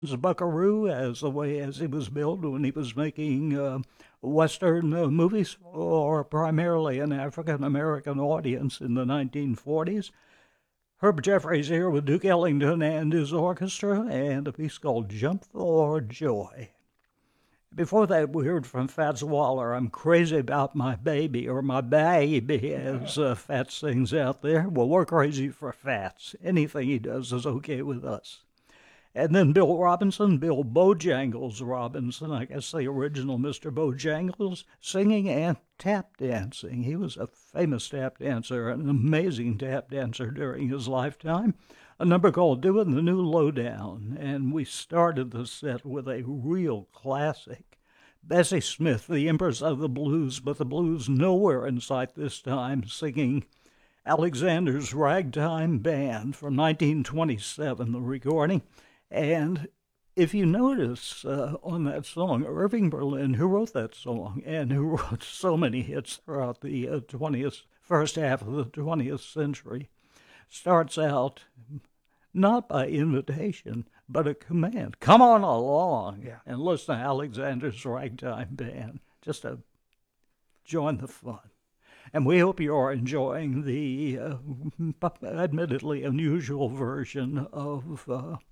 Buckaroo as the way as he was billed when he was making Western movies for primarily an African American audience in the 1940s. Herb Jeffries here with Duke Ellington and his orchestra, and a piece called Jump for Joy. Before that, we heard from Fats Waller, I'm Crazy About My Baby, or My Baby, as Fats sings out there. Well, we're crazy for Fats. Anything he does is okay with us. And then Bill Robinson, Bill Bojangles Robinson, I guess the original Mr. Bojangles, singing and tap dancing. He was a famous tap dancer, an amazing tap dancer during his lifetime. A number called Doing the New Lowdown, and we started the set with a real classic. Bessie Smith, the Empress of the Blues, but the blues nowhere in sight this time, singing Alexander's Ragtime Band from 1927, the recording. And if you notice on that song, Irving Berlin, who wrote that song and who wrote so many hits throughout the 20th, first half of the 20th century, starts out not by invitation, but a command. Come on along and listen to Alexander's Ragtime Band. Just to join the fun. And we hope you are enjoying the admittedly unusual version of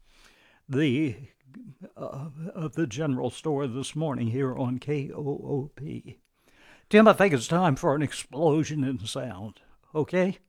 the general store this morning here on KOOP. Tim, I think it's time for an explosion in sound. Okay?